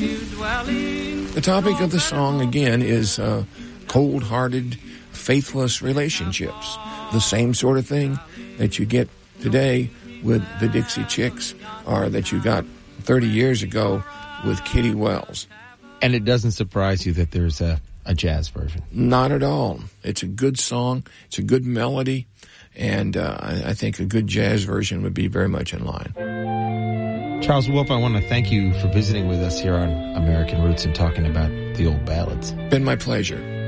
The topic of the song, again, is cold-hearted, faithless relationships. The same sort of thing that you get today with the Dixie Chicks, or that you got 30 years ago with Kitty Wells. And it doesn't surprise you that there's a jazz version? Not at all. It's a good song. It's a good melody. And I think a good jazz version would be very much in line. Charles Wolf, I want to thank you for visiting with us here on American Roots and talking about the old ballads. Been my pleasure.